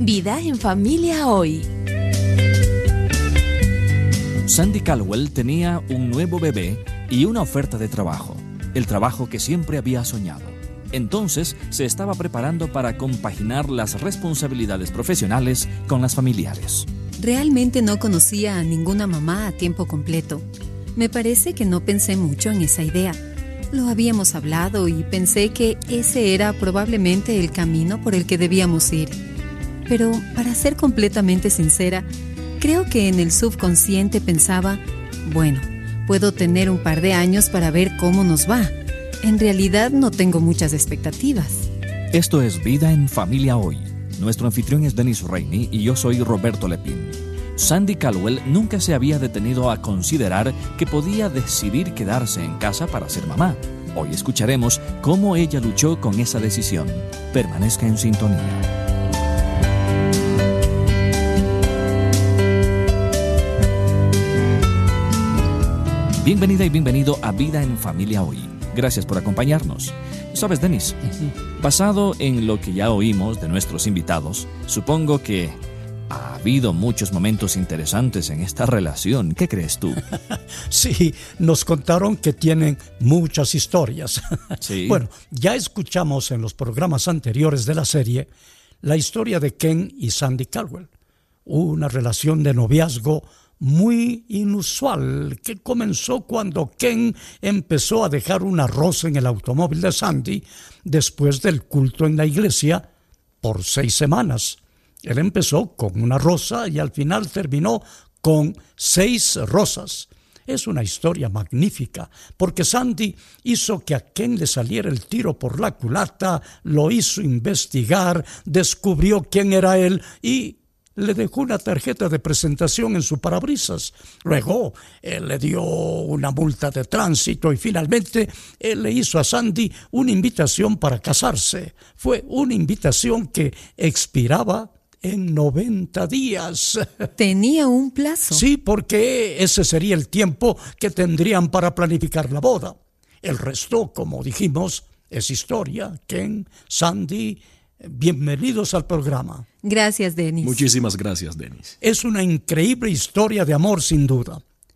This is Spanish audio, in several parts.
Vida en familia hoy. Sandy Caldwell tenía un nuevo bebé y una oferta de trabajo, el trabajo que siempre había soñado. Entonces se estaba preparando para compaginar las responsabilidades profesionales con las familiares. Realmente no conocía a ninguna mamá a tiempo completo. Me parece que no pensé mucho en esa idea. Lo habíamos hablado y pensé que ese era probablemente el camino por el que debíamos ir. Pero, para ser completamente sincera, creo que en el subconsciente pensaba, bueno, puedo tener un par de años para ver cómo nos va. En realidad no tengo muchas expectativas. Esto es Vida en Familia Hoy. Nuestro anfitrión es Dennis Rainey y yo soy Roberto Lepín. Sandy Caldwell nunca se había detenido a considerar que podía decidir quedarse en casa para ser mamá. Hoy escucharemos cómo ella luchó con esa decisión. Permanezca en sintonía. Bienvenida y bienvenido a Vida en Familia Hoy. Gracias por acompañarnos. ¿Sabes, Denis? Basado en lo que ya oímos de nuestros invitados, supongo que ha habido muchos momentos interesantes en esta relación. ¿Qué crees tú? Sí, nos contaron que tienen muchas historias. Sí. Bueno, ya escuchamos en los programas anteriores de la serie la historia de Ken y Sandy Caldwell, una relación de noviazgo muy inusual que comenzó cuando Ken empezó a dejar una rosa en el automóvil de Sandy después del culto en la iglesia por 6 semanas. Él empezó con una rosa y al final terminó con 6 rosas. Es una historia magnífica porque Sandy hizo que a Ken le saliera el tiro por la culata, lo hizo investigar, descubrió quién era él y le dejó una tarjeta de presentación en su parabrisas. Luego, él le dio una multa de tránsito y finalmente él le hizo a Sandy una invitación para casarse. Fue una invitación que expiraba en 90 días. ¿Tenía un plazo? Sí, porque ese sería el tiempo que tendrían para planificar la boda. El resto, como dijimos, es historia. Ken, Sandy, bienvenidos al programa. Gracias, Dennis. Muchísimas gracias, Dennis. Es una increíble historia de amor, sin duda.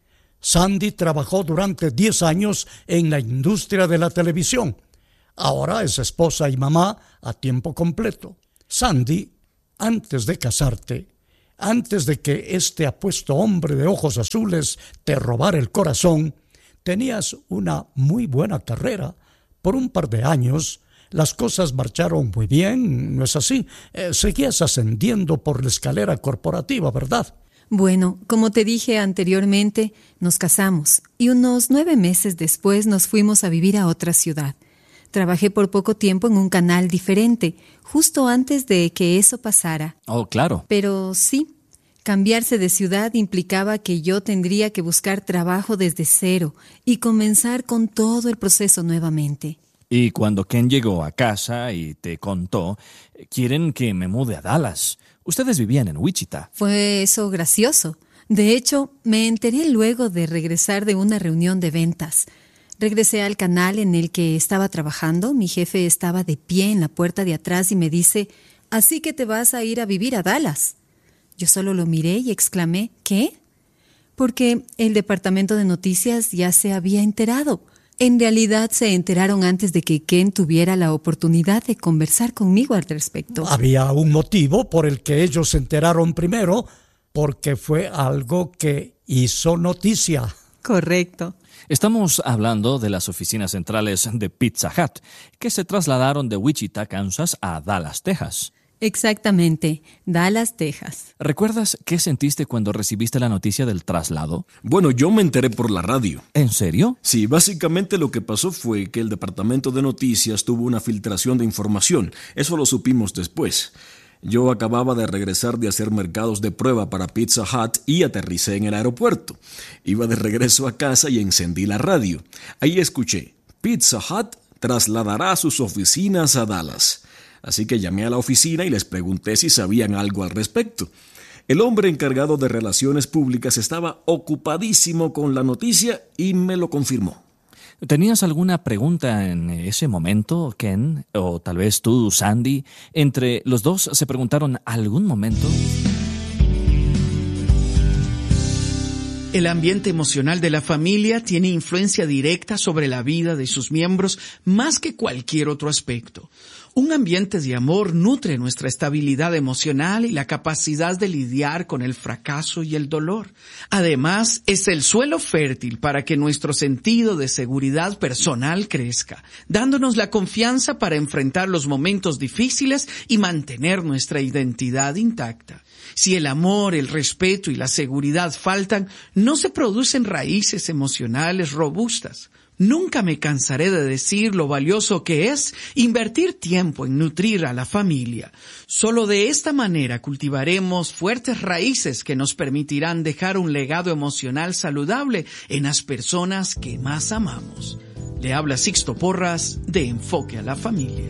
Sandy trabajó durante 10 años en la industria de la televisión. Ahora es esposa y mamá a tiempo completo. Sandy, antes de casarte, antes de que este apuesto hombre de ojos azules te robara el corazón, tenías una muy buena carrera. Por un par de años las cosas marcharon muy bien, ¿no es así? Seguías ascendiendo por la escalera corporativa, ¿verdad? Bueno, como te dije anteriormente, nos casamos y unos 9 meses después nos fuimos a vivir a otra ciudad. Trabajé por poco tiempo en un canal diferente, justo antes de que eso pasara. Oh, claro. Pero sí, cambiarse de ciudad implicaba que yo tendría que buscar trabajo desde cero y comenzar con todo el proceso nuevamente. Y cuando Ken llegó a casa y te contó, quieren que me mude a Dallas. Ustedes vivían en Wichita. Fue eso gracioso. De hecho, me enteré luego de regresar de una reunión de ventas. Regresé al canal en el que estaba trabajando. Mi jefe estaba de pie en la puerta de atrás y me dice, «Así que te vas a ir a vivir a Dallas». Yo solo lo miré y exclamé, «¿Qué?». Porque el departamento de noticias ya se había enterado. En realidad se enteraron antes de que Ken tuviera la oportunidad de conversar conmigo al respecto. Había un motivo por el que ellos se enteraron primero, porque fue algo que hizo noticia. Correcto. Estamos hablando de las oficinas centrales de Pizza Hut, que se trasladaron de Wichita, Kansas, a Dallas, Texas. Exactamente, Dallas, Texas. ¿Recuerdas qué sentiste cuando recibiste la noticia del traslado? Bueno, yo me enteré por la radio. ¿En serio? Sí, básicamente lo que pasó fue que el departamento de noticias tuvo una filtración de información. Eso lo supimos después. Yo acababa de regresar de hacer mercados de prueba para Pizza Hut y aterricé en el aeropuerto. Iba de regreso a casa y encendí la radio. Ahí escuché, Pizza Hut trasladará sus oficinas a Dallas. Así que llamé a la oficina y les pregunté si sabían algo al respecto. El hombre encargado de relaciones públicas estaba ocupadísimo con la noticia y me lo confirmó. ¿Tenías alguna pregunta en ese momento, Ken? O tal vez tú, Sandy. ¿Entre los dos se preguntaron algún momento? El ambiente emocional de la familia tiene influencia directa sobre la vida de sus miembros más que cualquier otro aspecto. Un ambiente de amor nutre nuestra estabilidad emocional y la capacidad de lidiar con el fracaso y el dolor. Además, es el suelo fértil para que nuestro sentido de seguridad personal crezca, dándonos la confianza para enfrentar los momentos difíciles y mantener nuestra identidad intacta. Si el amor, el respeto y la seguridad faltan, no se producen raíces emocionales robustas. Nunca me cansaré de decir lo valioso que es invertir tiempo en nutrir a la familia. Solo de esta manera cultivaremos fuertes raíces que nos permitirán dejar un legado emocional saludable en las personas que más amamos. Le habla Sixto Porras de Enfoque a la Familia.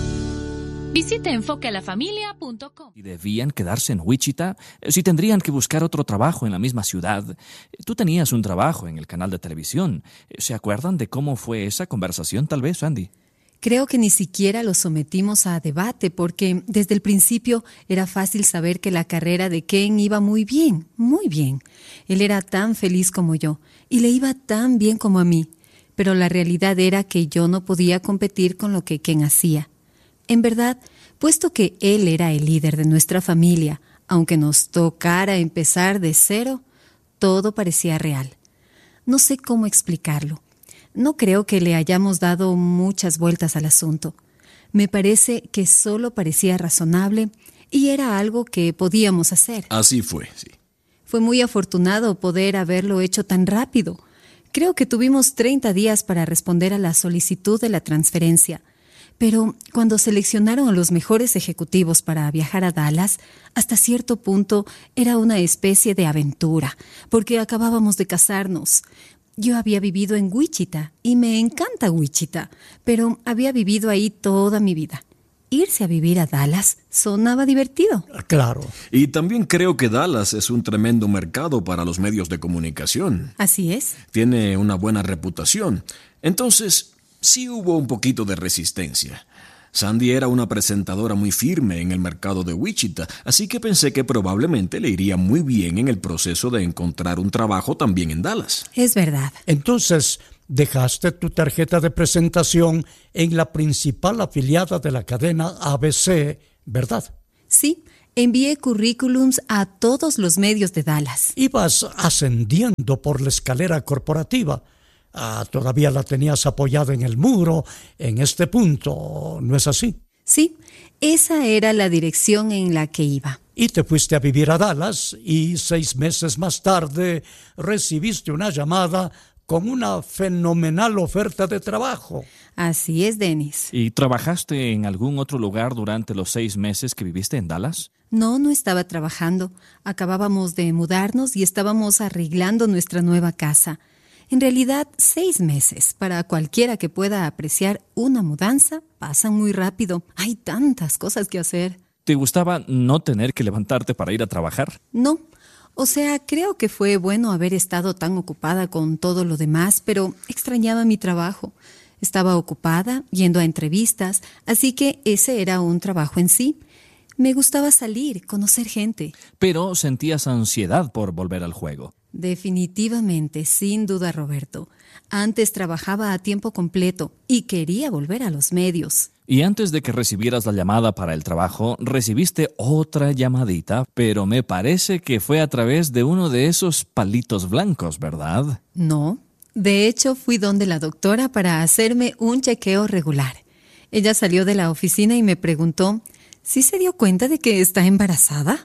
Visite enfoquealafamilia.com. Si debían quedarse en Wichita, si tendrían que buscar otro trabajo en la misma ciudad. Tú tenías un trabajo en el canal de televisión. ¿Se acuerdan de cómo fue esa conversación, tal vez, Sandy? Creo que ni siquiera lo sometimos a debate porque desde el principio era fácil saber que la carrera de Ken iba muy bien, muy bien. Él era tan feliz como yo y le iba tan bien como a mí, pero la realidad era que yo no podía competir con lo que Ken hacía. En verdad, puesto que él era el líder de nuestra familia, aunque nos tocara empezar de cero, todo parecía real. No sé cómo explicarlo. No creo que le hayamos dado muchas vueltas al asunto. Me parece que solo parecía razonable y era algo que podíamos hacer. Así fue, sí. Fue muy afortunado poder haberlo hecho tan rápido. Creo que tuvimos 30 días para responder a la solicitud de la transferencia. Pero cuando seleccionaron a los mejores ejecutivos para viajar a Dallas, hasta cierto punto era una especie de aventura, porque acabábamos de casarnos. Yo había vivido en Wichita y me encanta Wichita, pero había vivido ahí toda mi vida. Irse a vivir a Dallas sonaba divertido. Claro. Y también creo que Dallas es un tremendo mercado para los medios de comunicación. Así es. Tiene una buena reputación. Entonces, sí hubo un poquito de resistencia. Sandy era una presentadora muy firme en el mercado de Wichita, así que pensé que probablemente le iría muy bien en el proceso de encontrar un trabajo también en Dallas. Es verdad. Entonces, dejaste tu tarjeta de presentación en la principal afiliada de la cadena ABC, ¿verdad? Sí, envié currículums a todos los medios de Dallas. Ibas ascendiendo por la escalera corporativa. Todavía la tenías apoyada en el muro, en este punto, ¿no es así? Sí, esa era la dirección en la que iba. Y te fuiste a vivir a Dallas y 6 meses más tarde recibiste una llamada con una fenomenal oferta de trabajo. Así es, Dennis. ¿Y trabajaste en algún otro lugar durante los 6 meses que viviste en Dallas? No estaba trabajando. Acabábamos de mudarnos y estábamos arreglando nuestra nueva casa. En realidad, 6 meses, para cualquiera que pueda apreciar una mudanza, pasan muy rápido. Hay tantas cosas que hacer. ¿Te gustaba no tener que levantarte para ir a trabajar? No. O sea, creo que fue bueno haber estado tan ocupada con todo lo demás, pero extrañaba mi trabajo. Estaba ocupada, yendo a entrevistas, así que ese era un trabajo en sí. Me gustaba salir, conocer gente. Pero sentías ansiedad por volver al juego. Definitivamente, sin duda, Roberto. Antes trabajaba a tiempo completo y quería volver a los medios. Y antes de que recibieras la llamada para el trabajo, recibiste otra llamadita, pero me parece que fue a través de uno de esos palitos blancos, ¿verdad? No. De hecho, fui donde la doctora para hacerme un chequeo regular. Ella salió de la oficina y me preguntó, ¿sí se dio cuenta de que está embarazada?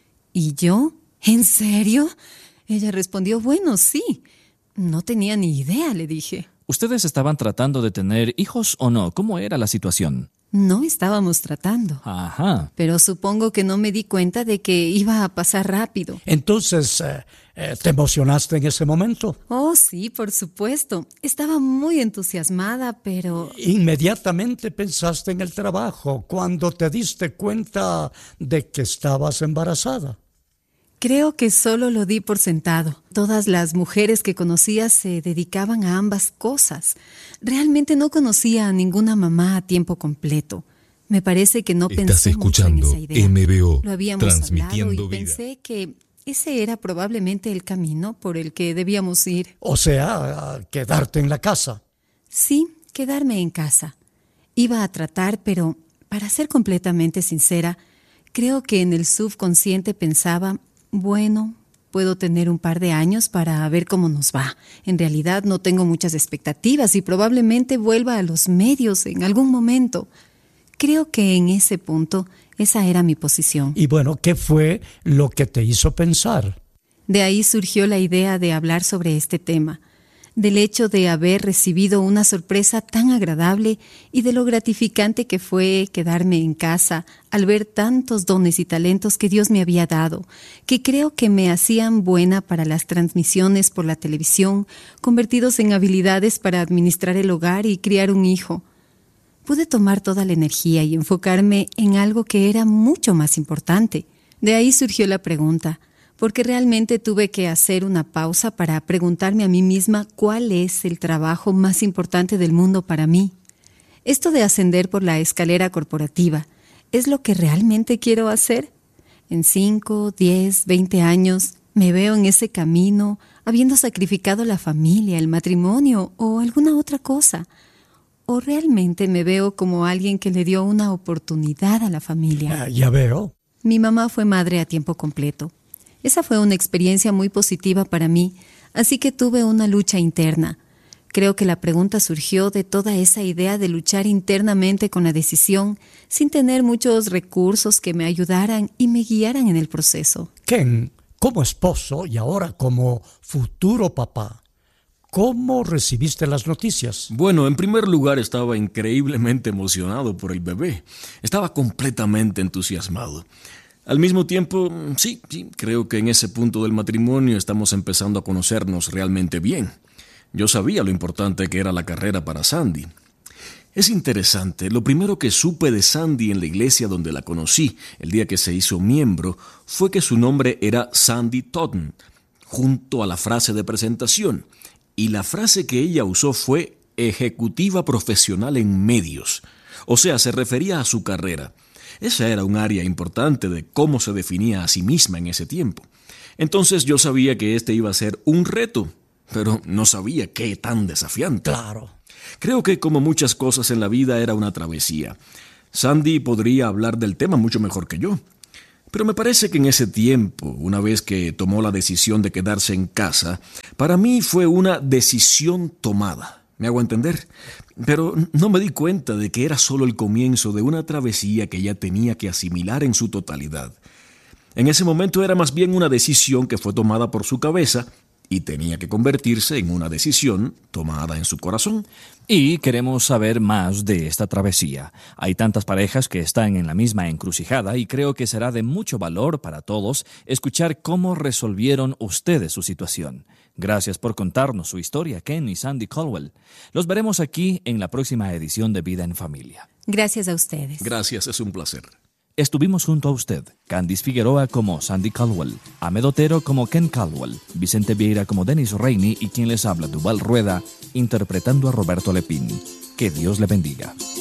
¿Y yo? ¿En serio? Ella respondió, bueno, sí. No tenía ni idea, le dije. ¿Ustedes estaban tratando de tener hijos o no? ¿Cómo era la situación? No estábamos tratando. Ajá. Pero supongo que no me di cuenta de que iba a pasar rápido. Entonces, ¿te emocionaste en ese momento? Oh, sí, por supuesto. Estaba muy entusiasmada, pero... Inmediatamente pensaste en el trabajo cuando te diste cuenta de que estabas embarazada. Creo que solo lo di por sentado. Todas las mujeres que conocía se dedicaban a ambas cosas. Realmente no conocía a ninguna mamá a tiempo completo. Me parece que no pensé mucho en esa idea. MBO, lo habíamos transmitiendo hablado y vida. pensé que ese era probablemente el camino por el que debíamos ir. O sea, quedarte en la casa. Sí, quedarme en casa. Iba a tratar, pero para ser completamente sincera, creo que en el subconsciente pensaba, bueno, puedo tener un par de años para ver cómo nos va. En realidad no tengo muchas expectativas y probablemente vuelva a los medios en algún momento. Creo que en ese punto esa era mi posición. Y bueno, ¿qué fue lo que te hizo pensar? De ahí surgió la idea de hablar sobre este tema, del hecho de haber recibido una sorpresa tan agradable y de lo gratificante que fue quedarme en casa al ver tantos dones y talentos que Dios me había dado, que creo que me hacían buena para las transmisiones por la televisión, convertidos en habilidades para administrar el hogar y criar un hijo. Pude tomar toda la energía y enfocarme en algo que era mucho más importante. De ahí surgió la pregunta, porque realmente tuve que hacer una pausa para preguntarme a mí misma cuál es el trabajo más importante del mundo para mí. Esto de ascender por la escalera corporativa, ¿es lo que realmente quiero hacer? En 5, 10, 20 años, ¿me veo en ese camino, habiendo sacrificado la familia, el matrimonio o alguna otra cosa? ¿O realmente me veo como alguien que le dio una oportunidad a la familia? Ya veo. Mi mamá fue madre a tiempo completo. Esa fue una experiencia muy positiva para mí, así que tuve una lucha interna. Creo que la pregunta surgió de toda esa idea de luchar internamente con la decisión, sin tener muchos recursos que me ayudaran y me guiaran en el proceso. Ken, como esposo y ahora como futuro papá, ¿cómo recibiste las noticias? Bueno, en primer lugar estaba increíblemente emocionado por el bebé. Estaba completamente entusiasmado. Al mismo tiempo, sí, creo que en ese punto del matrimonio estamos empezando a conocernos realmente bien. Yo sabía lo importante que era la carrera para Sandy. Es interesante, lo primero que supe de Sandy en la iglesia donde la conocí, el día que se hizo miembro, fue que su nombre era Sandy Totten, junto a la frase de presentación. Y la frase que ella usó fue ejecutiva profesional en medios. O sea, se refería a su carrera. Esa era un área importante de cómo se definía a sí misma en ese tiempo. Entonces yo sabía que este iba a ser un reto, pero no sabía qué tan desafiante. Claro. Creo que como muchas cosas en la vida era una travesía. Sandy podría hablar del tema mucho mejor que yo. Pero me parece que en ese tiempo, una vez que tomó la decisión de quedarse en casa, para mí fue una decisión tomada. ¿Me hago entender? Pero no me di cuenta de que era solo el comienzo de una travesía que ella tenía que asimilar en su totalidad. En ese momento era más bien una decisión que fue tomada por su cabeza y tenía que convertirse en una decisión tomada en su corazón. Y queremos saber más de esta travesía. Hay tantas parejas que están en la misma encrucijada y creo que será de mucho valor para todos escuchar cómo resolvieron ustedes su situación. Gracias por contarnos su historia, Ken y Sandy Caldwell. Los veremos aquí en la próxima edición de Vida en Familia. Gracias a ustedes. Gracias, es un placer. Estuvimos junto a usted, Candice Figueroa como Sandy Caldwell, Ahmed Otero como Ken Caldwell, Vicente Vieira como Dennis Rainey y quien les habla, Duval Rueda, interpretando a Roberto Lepín. Que Dios le bendiga.